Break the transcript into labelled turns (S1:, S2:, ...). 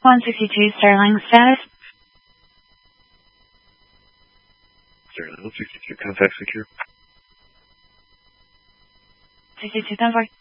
S1: 162 Sterling status.
S2: Sterling 162, contact secure.
S1: 62, 10-4.